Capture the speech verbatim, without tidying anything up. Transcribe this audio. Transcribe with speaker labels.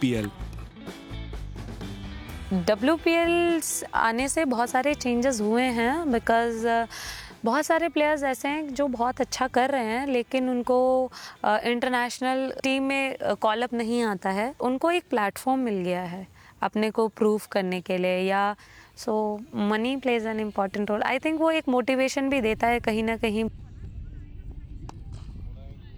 Speaker 1: P L?
Speaker 2: W P L आने से बहुत सारे चेंजेस हुए हैं, बिकॉज़ बहुत सारे प्लेयर्स ऐसे हैं जो बहुत अच्छा कर रहे हैं लेकिन उनको इंटरनेशनल टीम में कॉल अप नहीं आता है। उनको एक प्लेटफॉर्म मिल गया है अपने को प्रूव करने के लिए, या सो money plays an important role. I think वो एक मोटिवेशन भी देता है कहीं ना कहीं।